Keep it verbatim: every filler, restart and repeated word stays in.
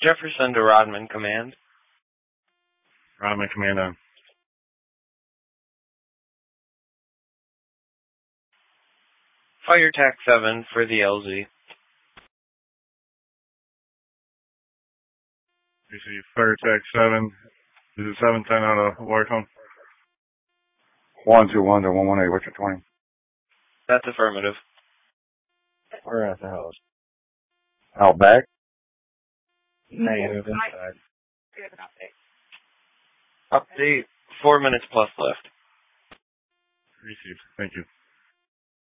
Jefferson to Rodman command. Rodman command on. Fire tac seven for the L Z. Receive fire tac seven. This is seven ten out of Warcom. one two one to one one eight, what's your twenty? That's affirmative. We're at the house. Out back? Negative inside. Update, four minutes plus left. Received. Thank you.